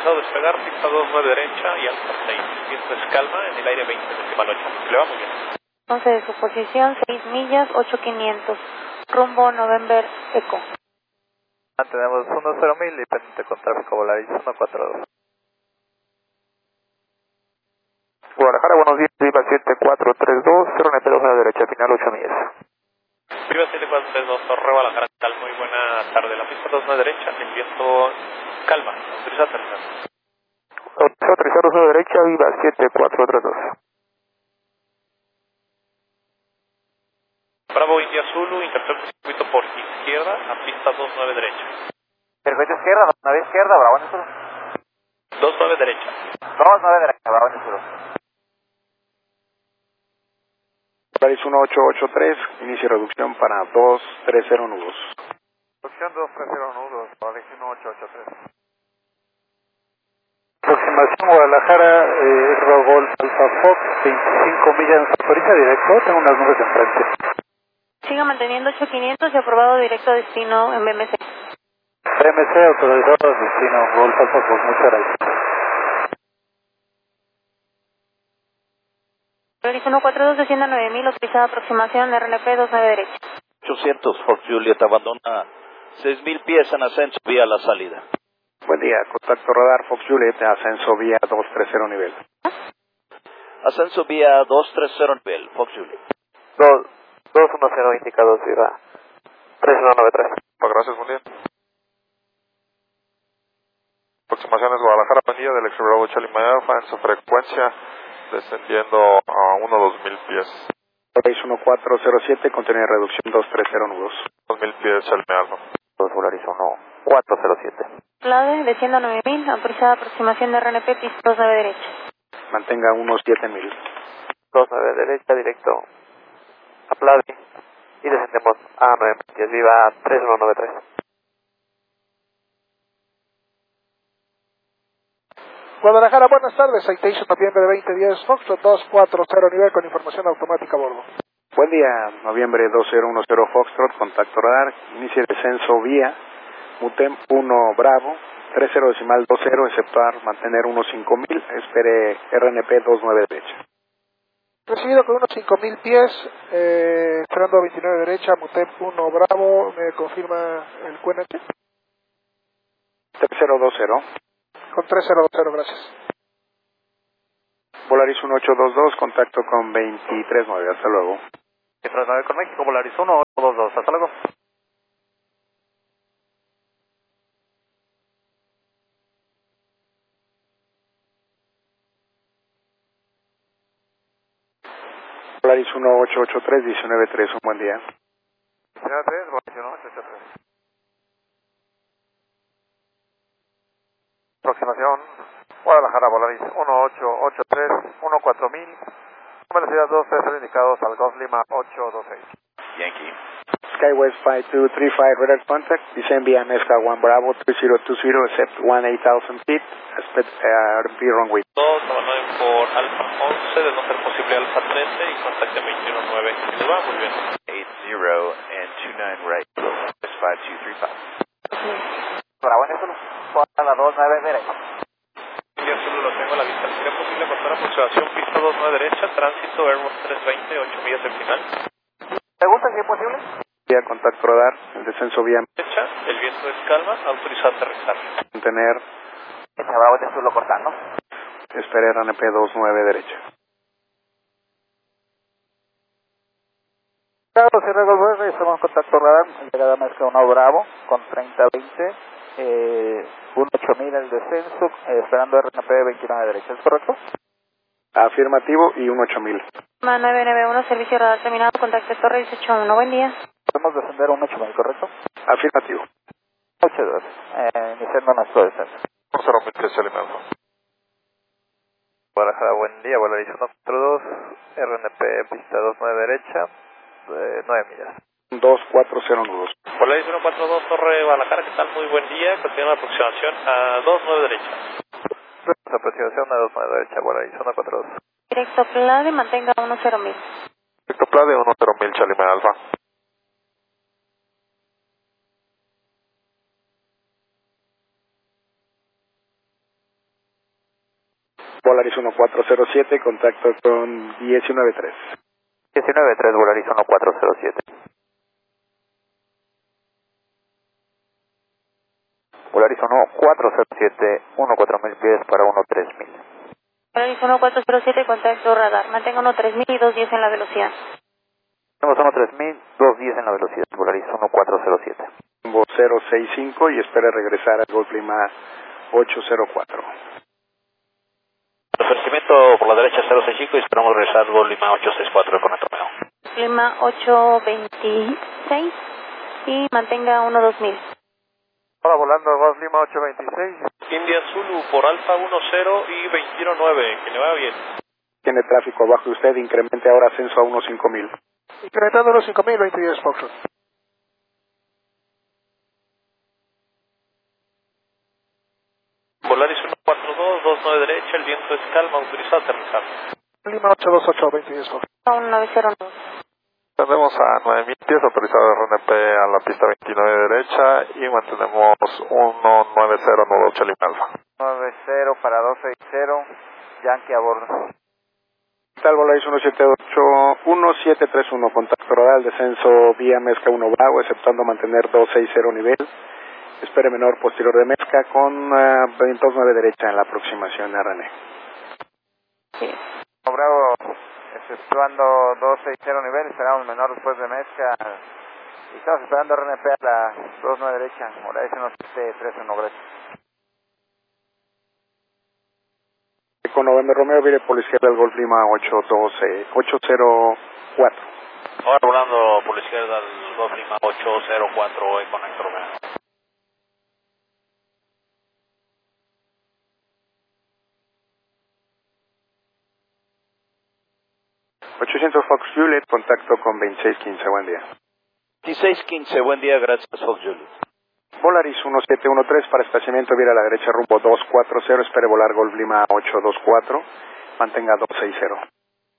autorizado a despegar, pista 29 derecha y alfa 6. Viento es calma en el aire 20, decimal 8. Le va muy bien. 11 de su posición, 6 millas, 8500. Rumbo November Eco. Mantenemos 10.000 y pendiente con tráfico Volaris 142. Guadalajara, buenos días, Viva 7432, 0NP2 a la derecha, final 8 millas. Viva 7432, Torre Guadalajara, tal, muy buena tarde. La pista 2 a la derecha, el viento calma, autoriza aterrizar. Aterrizar 2 a la derecha, Viva 7432. Bravo India Zulu, intercepto circuito por izquierda a pista 29 derecha. Circuito izquierda, 29 izquierda, Bravo en el sur. 29 derecha. 29 derecha, Bravo en el sur. Volaris 1883, inicio reducción para 230 nudos. Reducción 230 nudos, Volaris 1883. Aproximación Guadalajara, Rogol Alfa Fox, 25 millas, autoriza directo, tengo unas nubes enfrente. Siga manteniendo 8500 y aprobado directo a destino en BMC. BMC, autorizado destino, Golf Alfa Fox, muchas gracias. Volaris 142 desciende a 9000, autorizada aproximación RNP 29 derecha. 800, Fort Juliet abandona 6000 pies en ascenso vía la salida. Buen día, contacto radar Fox Juliet, ascenso vía 230 nivel. Ascenso vía 230 nivel, Fox Juliet. 210 indicados, Viva 3193. Gracias, buen día. Aproximaciones Guadalajara, Pandilla del ex Bravo Charlie Alfa en su frecuencia, descendiendo a 1-2000 pies. 1407, contiene reducción 230 nudos. 2000 pies Charlie Alfa. 2 Volaris 1407. Clave, desciende a 9000, autorizada aproximación de RNP, pista 29 derecha. Mantenga unos 7000. 29 derecha, directo a Plade y descendemos a 9 millas, Viva 3193. Guadalajara, buenas tardes, Citation noviembre de 2010, Foxtrot 240 nivel con información automática a bordo. Buen día, noviembre 2010 Foxtrot, contacto radar, inicie descenso vía Mutem 1 Bravo, 30.20, exceptuar mantener unos 5000, espere RNP 29 derecha. Recibido con unos 5000 pies, esperando a 29 derecha, Mutem 1 Bravo, ¿me confirma el QNH? 3020. Con 3020, gracias. Volaris 1822, contacto con 239, hasta luego. 39 con México, Volaris 1822, hasta luego. Volaris 1883, 193, un buen día. 193, Volaris 1883. Aproximación Guadalajara, Volaris 1883, 14000, velocidad 230 indicados al Golf Lima 826. Yankee. Skywest 5235, radar contact, descend via Mezca 1 Bravo, 3020, accept 18,000 feet, expect RP runway. 2, abandonen por alfa 11, de no ser posible alfa 13 y contacte 219. Le va muy bien. 80 and 29 right, 5235. Bravo en eso, a la 29 derecha. India Zulu, lo tengo a la vista. ¿Sería posible cortar aproximación pista 29 derecha, tránsito Airbus 320, 8 millas del final? ¿Te gusta si es posible? Vía contacto radar, el descenso vía Derecha, el viento es calma, autorizado a aterrizar. mantener, Ese Bravo en el sur lo cortando. espere RNP 29 derecha. Claro, Sierra Golf, estamos en contacto radar, llegada a Mezcla 1 Bravo, con 3020, 8000 el descenso, esperando RNP 29 derecha, ¿es correcto? Afirmativo y 18000. 991, servicio radar terminado, contacto Torre 181, buen día. Podemos descender a un 8000, ¿correcto? Afirmativo. 82, iniciando nuestro descenso. 0.3 Charlie Alfa. Guadalajara, buen día, Volaris 142, RNP pista 29 derecha, 9 millas. 240 nudos. Volaris 142, Torre Guadalajara, ¿qué tal? Muy buen día. Continúa la aproximación a 29 derecha. Aproximación a 29 derecha, Volaris 142. Directo Plade, mantenga 10000. Directo Plade 10000 Charlie Alfa. Volaris 1407, contacto con 193. 193, Volaris 1407. Volaris 1407, 14000 pies para 13000. Volaris 1407, contacto radar. Mantenga 13000 y 210 en la velocidad. Tenemos 13000, 210 en la velocidad. Volaris 1407. Rumbo 065 y espere regresar al Golf Lima 804. Ofrecimiento por la derecha 065 y esperamos regresar al Golf Lima 864 con nuestro Romeo. Lima 826 y mantenga 12000. Ahora volando Golf Lima 826. India Zulu por Alfa 10 y 219, que le vaya bien. Tiene tráfico abajo de usted, incremente ahora ascenso a 15000. Incrementando los 5000, 2010 Foxtrot. Volaris 142, 29 derecha, el viento es calma, autorizado a aterrizar. Lima 828, 2010 Foxtrot. 1909. Tenemos a 9000 pies autorizado RNP a la pista 29 derecha y mantenemos 190 nudo Charlie Alfa. 90 para 260, Yankee a bordo. Tal Volaris 1731, contacto radar, descenso vía Mezca 1 Bravo, exceptuando mantener 260 nivel. Espere menor posterior de Mezca con 29 derecha en la aproximación RN. Sí. Bravo, exceptuando 260 nivel, esperamos menor después de Mezca. Y estamos esperando RNP a la 29 derecha, Volaris 1731, gracias. Con November Romeo, vire por la izquierda del Golf Lima 804. Ahora volando por la izquierda al Golf Lima 804 con nuestro Romeo. 800 Fox Juliet, contacto con 2615, buen día. 1615, buen día, gracias Fox Juliet. Volaris 1713 para estacionamiento, vira a la derecha rumbo 240, espere volar Golf Lima 824, mantenga 260.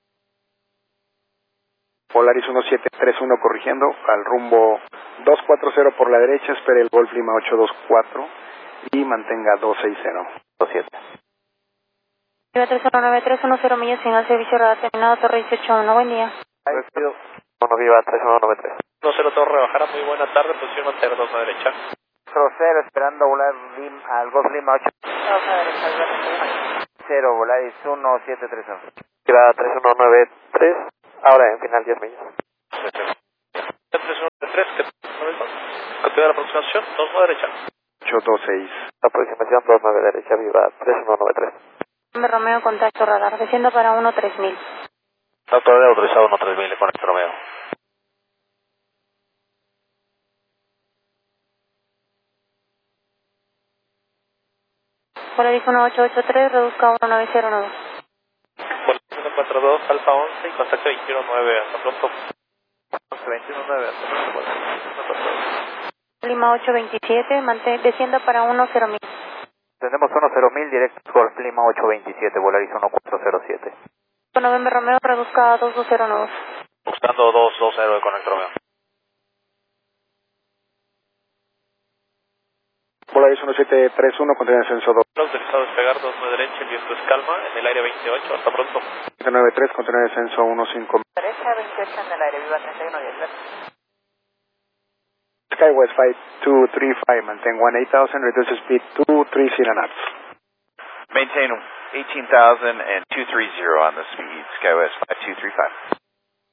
Volaris 1731 corrigiendo al rumbo 240 por la derecha, espere el Golf Lima 824 y mantenga 260. 27. Viva 319310 millas, señal servicio radar terminado, Torre 181, buen día. Bueno, Viva 3193. 10 Torre, bajará, muy buena tarde, posición mantener 2 a la derecha. 0, esperando volar al Golf Lima 8. 0, Volaris 1731. Viva 3193, ahora en final 10 millas. 3193, que continúa la aproximación, 2 a la derecha. 826. Aproximación 29 derecha, Viva 3193. Romeo, contacto radar, descienda para 13000. Contacto radar autorizado 13000 con nuestro Romeo. Volaris 1883, reduzca a 1909. Volaris 142, Alfa 11 y contacto 219, hasta pronto. 219, hasta pronto. Lima 827, descienda para 10000. Tenemos 10000 directos Golf Lima 827, Volaris 1407. Con November Romeo, reduzca a 2209. Buscando 220 con nuestro Romeo. Volaris 1731, continúa ascenso 2. Autorizado a despegar 2 a la derecha, el viento es calma, en el área 28, hasta pronto. 793, continúa ascenso 15. Derecha 28 en el aire, viva 3110. Skywest 5235, maintain 18,000, reduce speed 230 knots. Maintain 18,000 and 230 on the speed, Skywest 5235.